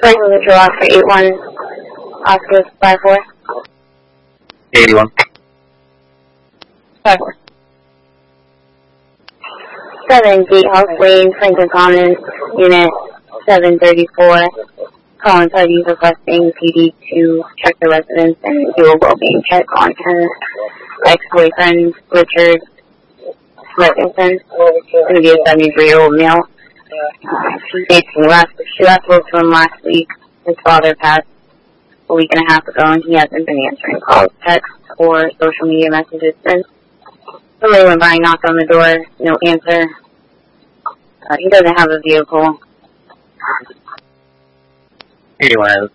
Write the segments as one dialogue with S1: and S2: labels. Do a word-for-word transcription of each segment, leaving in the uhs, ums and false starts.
S1: Right, visual Oscar eight one, Oscar five four.
S2: eighty-one.
S1: five four. seven, Gatehouse Lane, Franklin Commons, Unit seven thirty-four. Calling parties requesting P D to check the residence and do a well-being check on her ex-boyfriend, Richard Smerkinson. He's going to be a seventy-three-year-old male. Uh, she dates me last, she last spoke to him last week. His father passed a week and a half ago, and he hasn't been answering calls, texts, or social media messages since. Somebody went by, knocked on the door, no answer. Uh, he doesn't have a vehicle.
S2: eighty-one.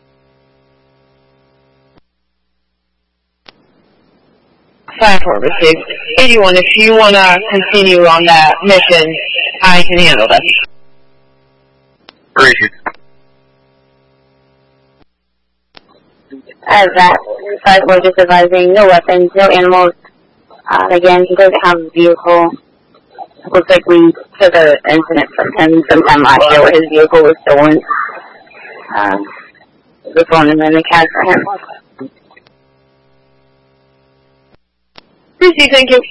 S3: five four received. eighty-one, if you want to continue on that mission, I can handle that.
S2: Appreciate
S1: As that, five four just advising, no weapons, no animals. Uh, again, he doesn't have a vehicle. Looks like we took an incident from him sometime last year where his vehicle was stolen. Um, the phone is in the cab for him.
S3: Appreciate, thank you.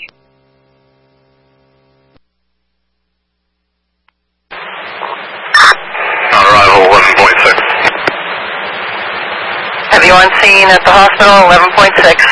S2: On arrival, eleven point six.
S4: Have you on scene at the hospital, eleven point six.